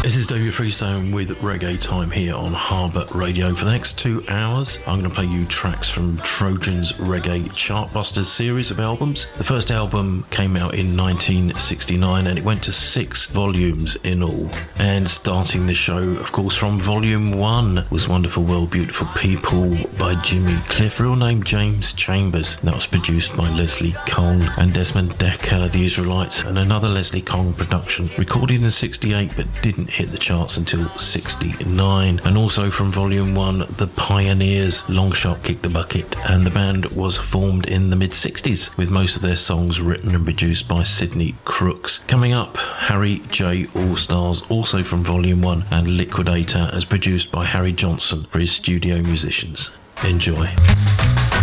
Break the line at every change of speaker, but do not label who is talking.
This is David Freestone with Reggae Time here on Harbour Radio. For the next 2 hours, I'm going to play you tracks from Trojan's Reggae Chartbusters series of albums. The first album came out in 1969 and it went to 6 volumes in all. And starting the show, of course, from volume 1 was Wonderful World, Beautiful People by Jimmy Cliff, real name James Chambers. That was produced by Leslie Kong and Desmond Dekker, the Israelites, and another Leslie Kong production, recorded in 68 but didn't hit the charts until 69. And also from volume 1, The Pioneers, Long Shot Kick the Bucket, and the band was formed in the mid-60s with most of their songs written and produced by Sidney Crooks. Coming up, Harry J. All-Stars, also from volume 1, and Liquidator, as produced by Harry Johnson for his studio musicians. Enjoy.